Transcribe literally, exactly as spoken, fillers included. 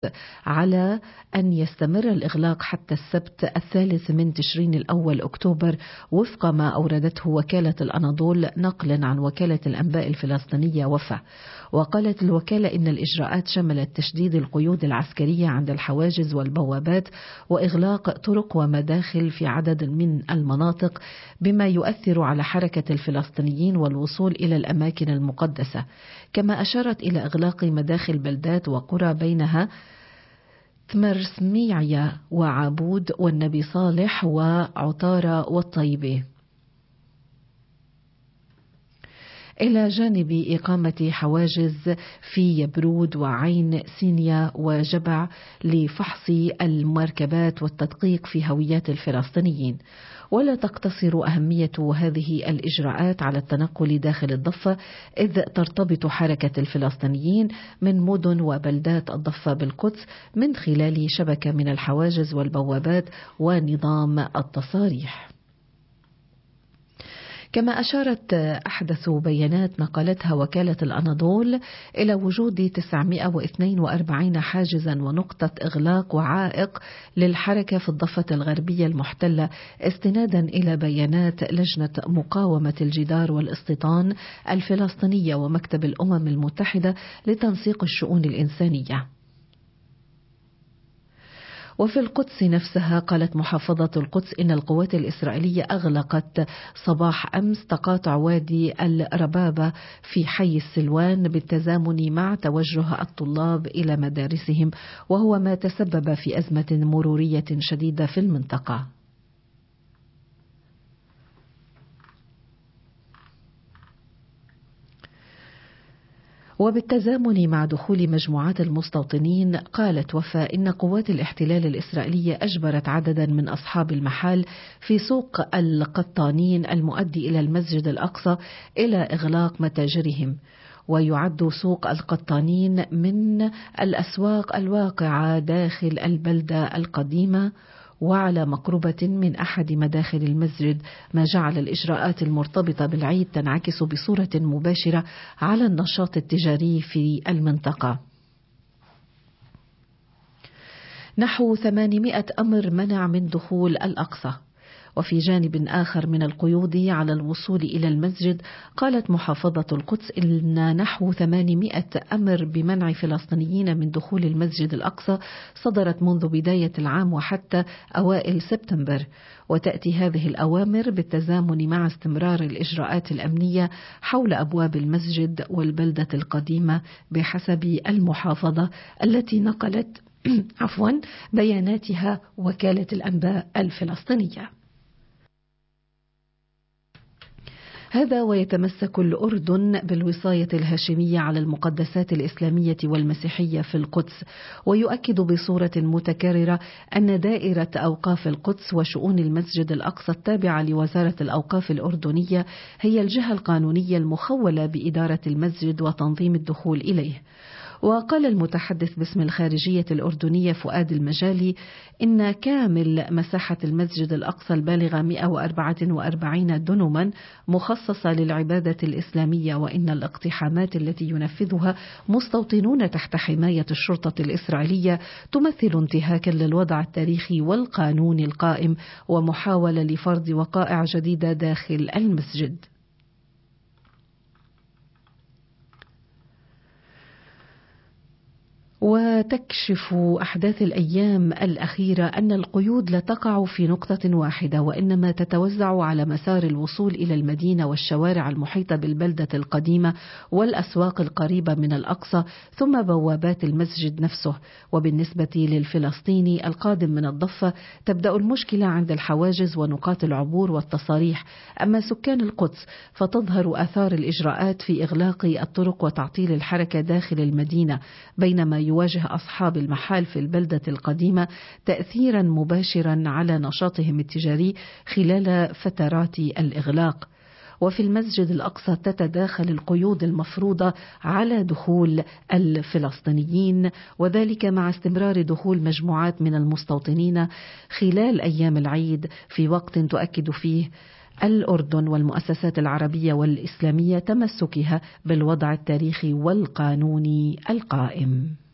على أن يستمر الإغلاق حتى السبت الثالث من تشرين الأول أكتوبر وفق ما أوردته وكالة الأناضول نقلا عن وكالة الأنباء الفلسطينية وفا. وقالت الوكالة إن الإجراءات شملت تشديد القيود العسكرية عند الحواجز والبوابات وإغلاق طرق ومداخل في عدد من المناطق بما يؤثر على حركة الفلسطينيين والوصول إلى الأماكن المقدسة. كما أشارت إلى إغلاق مداخل بلدات وقرى بينها تمرسميعية وعابود والنبي صالح وعطارة والطيبة، إلى جانب إقامة حواجز في يبرود وعين سينيا وجبع لفحص المركبات والتدقيق في هويات الفلسطينيين. ولا تقتصر أهمية هذه الإجراءات على التنقل داخل الضفة، إذ ترتبط حركة الفلسطينيين من مدن وبلدات الضفة بالقدس من خلال شبكة من الحواجز والبوابات ونظام التصاريح. كما أشارت أحدث بيانات نقلتها وكالة الأناضول إلى وجود تسعمائة واثنين وأربعين حاجزا ونقطة إغلاق وعائق للحركة في الضفة الغربية المحتلة، استنادا إلى بيانات لجنة مقاومة الجدار والاستيطان الفلسطينية ومكتب الأمم المتحدة لتنسيق الشؤون الإنسانية. وفي القدس نفسها قالت محافظة القدس إن القوات الإسرائيلية أغلقت صباح أمس تقاطع وادي الربابة في حي السلوان بالتزامن مع توجه الطلاب إلى مدارسهم، وهو ما تسبب في أزمة مرورية شديدة في المنطقة. وبالتزامن مع دخول مجموعات المستوطنين، قالت وفاء إن قوات الاحتلال الإسرائيلية أجبرت عددا من أصحاب المحال في سوق القطانين المؤدي إلى المسجد الأقصى إلى إغلاق متاجرهم. ويعد سوق القطانين من الأسواق الواقعة داخل البلدة القديمة وعلى مقربة من أحد مداخل المسجد، ما جعل الإجراءات المرتبطة بالعيد تنعكس بصورة مباشرة على النشاط التجاري في المنطقة. نحو ثمانمائة أمر منع من دخول الأقصى. وفي جانب آخر من القيود على الوصول إلى المسجد، قالت محافظة القدس إن نحو ثمانمائة أمر بمنع فلسطينيين من دخول المسجد الأقصى صدرت منذ بداية العام وحتى أوائل سبتمبر، وتأتي هذه الأوامر بالتزامن مع استمرار الإجراءات الأمنية حول أبواب المسجد والبلدة القديمة بحسب المحافظة التي نقلت عفوا بياناتها وكالة الأنباء الفلسطينية. هذا ويتمسك الأردن بالوصاية الهاشمية على المقدسات الإسلامية والمسيحية في القدس، ويؤكد بصورة متكررة أن دائرة أوقاف القدس وشؤون المسجد الأقصى التابعة لوزارة الأوقاف الأردنية هي الجهة القانونية المخولة بإدارة المسجد وتنظيم الدخول إليه. وقال المتحدث باسم الخارجية الأردنية فؤاد المجالي إن كامل مساحة المسجد الأقصى البالغة مئة وأربعة وأربعين دنما مخصصة للعبادة الإسلامية، وإن الاقتحامات التي ينفذها مستوطنون تحت حماية الشرطة الإسرائيلية تمثل انتهاكا للوضع التاريخي والقانوني القائم ومحاولة لفرض وقائع جديدة داخل المسجد. وتكشف أحداث الأيام الأخيرة أن القيود لا تقع في نقطة واحدة، وإنما تتوزع على مسار الوصول إلى المدينة والشوارع المحيطة بالبلدة القديمة والأسواق القريبة من الأقصى، ثم بوابات المسجد نفسه. وبالنسبة للفلسطيني القادم من الضفة تبدأ المشكلة عند الحواجز ونقاط العبور والتصاريح، أما سكان القدس فتظهر آثار الإجراءات في إغلاق الطرق وتعطيل الحركة داخل المدينة، بينما يواجه أصحاب المحال في البلدة القديمة تأثيرا مباشرا على نشاطهم التجاري خلال فترات الإغلاق. وفي المسجد الأقصى تتداخل القيود المفروضة على دخول الفلسطينيين، وذلك مع استمرار دخول مجموعات من المستوطنين خلال أيام العيد، في وقت تؤكد فيه الأردن والمؤسسات العربية والإسلامية تمسكها بالوضع التاريخي والقانوني القائم.